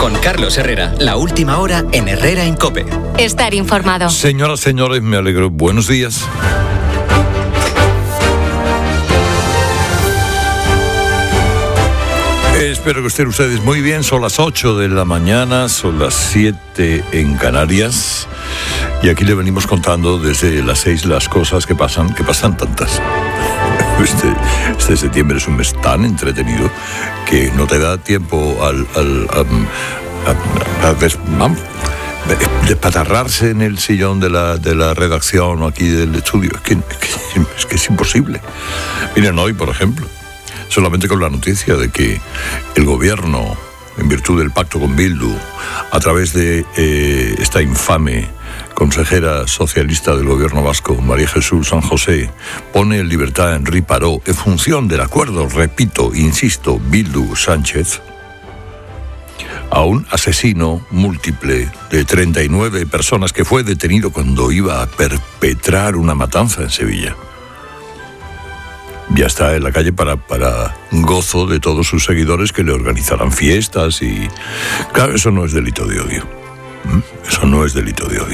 con Carlos Herrera. La última hora en Herrera en COPE. Estar informado. Señoras, señores, me alegro. Buenos días. Espero que estén ustedes muy bien. Son las 8 de la mañana, son las 7 en Canarias. Y aquí le venimos contando desde las 6 las cosas que pasan tantas. Este septiembre es un mes tan entretenido que no te da tiempo a despatarrarse en el sillón de la redacción o aquí del estudio. Es que es imposible. Miren, hoy, por ejemplo, solamente con la noticia de que el gobierno, en virtud del pacto con Bildu, a través de esta infame consejera socialista del gobierno vasco, María Jesús San José, pone en libertad a Henri Parot en función del acuerdo, repito, insisto, Bildu-Sánchez, a un asesino múltiple de 39 personas que fue detenido cuando iba a perpetrar una matanza en Sevilla. Ya está en la calle para gozo de todos sus seguidores que le organizarán fiestas y... Claro, eso no es delito de odio. Eso no es delito de odio.